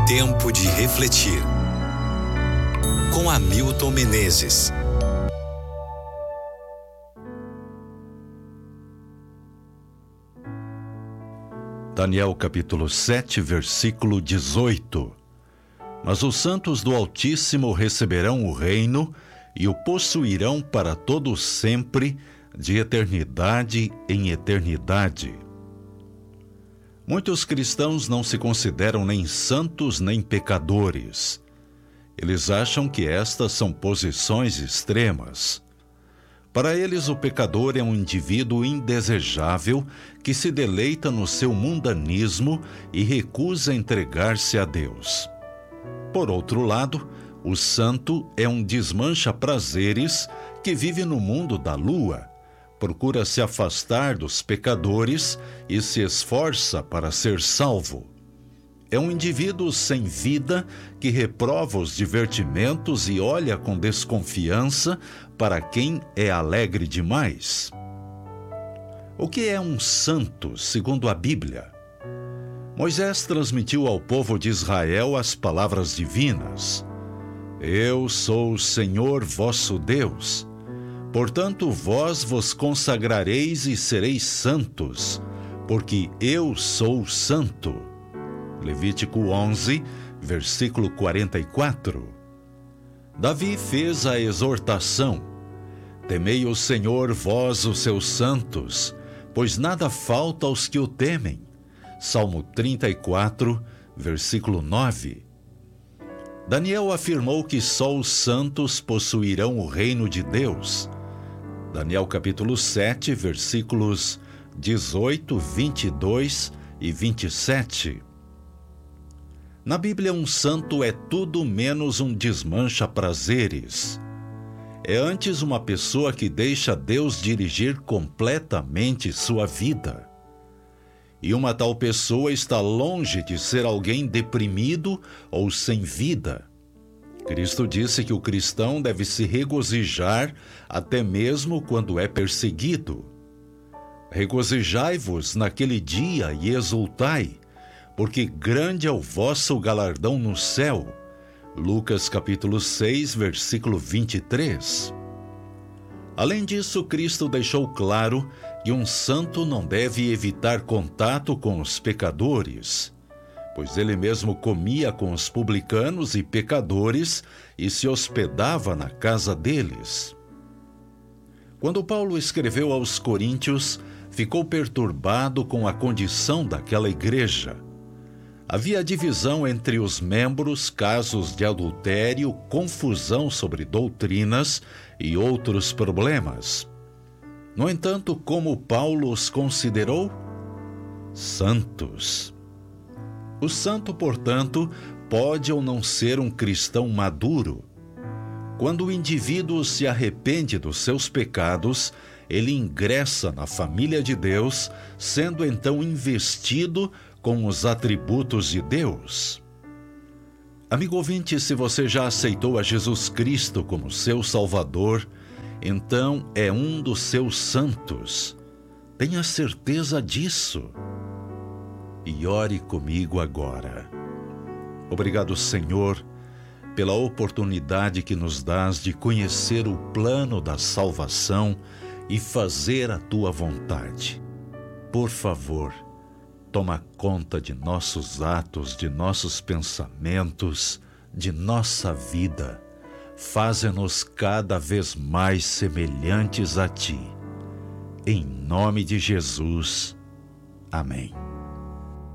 Tempo de refletir. Com Hamilton Menezes. Daniel capítulo 7, versículo 18. Mas os santos do Altíssimo receberão o reino e o possuirão para todo sempre, de eternidade em eternidade. Muitos cristãos não se consideram nem santos nem pecadores. Eles acham que estas são posições extremas. Para eles, o pecador é um indivíduo indesejável que se deleita no seu mundanismo e recusa entregar-se a Deus. Por outro lado, o santo é um desmancha-prazeres que vive no mundo da lua, procura se afastar dos pecadores e se esforça para ser salvo. É um indivíduo sem vida que reprova os divertimentos e olha com desconfiança para quem é alegre demais. O que é um santo, segundo a Bíblia? Moisés transmitiu ao povo de Israel as palavras divinas: Eu sou o Senhor vosso Deus. Portanto, vós vos consagrareis e sereis santos, porque eu sou santo. Levítico 11, versículo 44. Davi fez a exortação: Temei o Senhor, vós os seus santos, pois nada falta aos que o temem. Salmo 34, versículo 9. Daniel afirmou que só os santos possuirão o reino de Deus. Daniel capítulo 7, versículos 18, 22 e 27. Na Bíblia, um santo é tudo menos um desmancha-prazeres. É antes uma pessoa que deixa Deus dirigir completamente sua vida. E uma tal pessoa está longe de ser alguém deprimido ou sem vida. Cristo disse que o cristão deve se regozijar até mesmo quando é perseguido. Regozijai-vos naquele dia e exultai, porque grande é o vosso galardão no céu. Lucas capítulo 6, versículo 23. Além disso, Cristo deixou claro que um santo não deve evitar contato com os pecadores, pois ele mesmo comia com os publicanos e pecadores e se hospedava na casa deles. Quando Paulo escreveu aos Coríntios, ficou perturbado com a condição daquela igreja. Havia divisão entre os membros, casos de adultério, confusão sobre doutrinas e outros problemas. No entanto, como Paulo os considerou? Santos. O santo, portanto, pode ou não ser um cristão maduro. Quando o indivíduo se arrepende dos seus pecados, ele ingressa na família de Deus, sendo então investido com os atributos de Deus. Amigo ouvinte, se você já aceitou a Jesus Cristo como seu Salvador, então é um dos seus santos. Tenha certeza disso. E ore comigo agora. Obrigado, Senhor, pela oportunidade que nos dás de conhecer o plano da salvação e fazer a Tua vontade. Por favor, toma conta de nossos atos, de nossos pensamentos, de nossa vida. Faze-nos cada vez mais semelhantes a Ti. Em nome de Jesus. Amém.